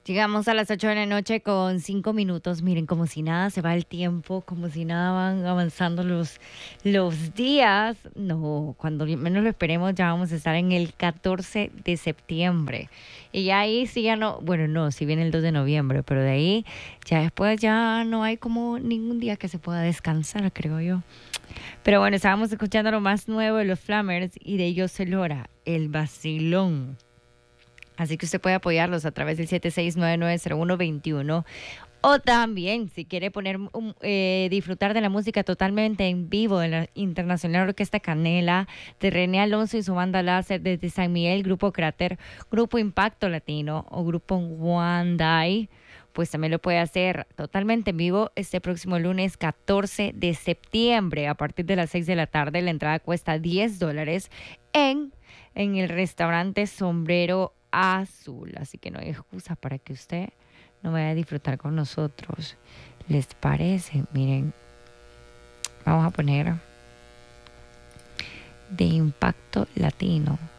Llegamos a las 8 de la noche con 5 minutos. Miren, como si nada se va el tiempo, como si nada van avanzando los días. No, cuando menos lo esperemos ya vamos a estar en el 14 de septiembre. Y ya ahí sí ya no, bueno, no, sí viene el 2 de noviembre, pero de ahí ya después ya no hay como ningún día que se pueda descansar, creo yo. Pero bueno, estábamos escuchando lo más nuevo de los Flammers y de ellos Lora, el vacilón. Así que usted puede apoyarlos a través del 76990121. O también, si quiere disfrutar de la música totalmente en vivo de la Internacional Orquesta Canela, de René Alonso y su banda láser desde San Miguel, Grupo Cráter, Grupo Impacto Latino o Grupo Wandai, pues también lo puede hacer totalmente en vivo este próximo lunes 14 de septiembre a partir de las 6 de la tarde. La entrada cuesta $10 en el restaurante Sombrero Azul. Así que no hay excusa para que usted no vaya a disfrutar con nosotros. ¿Les parece? Miren, vamos a poner de Impacto Latino.